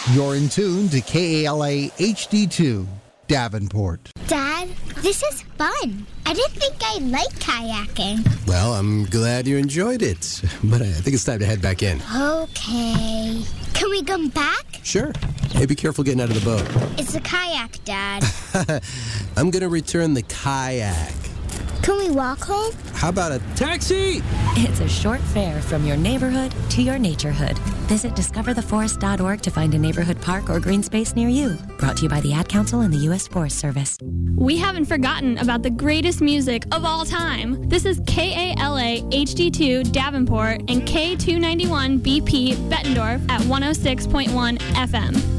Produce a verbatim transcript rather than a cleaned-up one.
You're in tune to K A L A H D two, Davenport. Dad, this is fun. I didn't think I'd like kayaking. Well, I'm glad you enjoyed it, but I think it's time to head back in. Okay. Can we come back? Sure. Hey, be careful getting out of the boat. It's a kayak, Dad. I'm going to return the kayak. Can we walk home? How about a taxi? It's a short fare from your neighborhood to your naturehood. Visit discover the forest dot org to find a neighborhood park or green space near you. Brought to you by the Ad Council and the U S Forest Service. We haven't forgotten about the greatest music of all time. This is K A L A H D two Davenport and K two ninety-one B P Bettendorf at one oh six point one F M.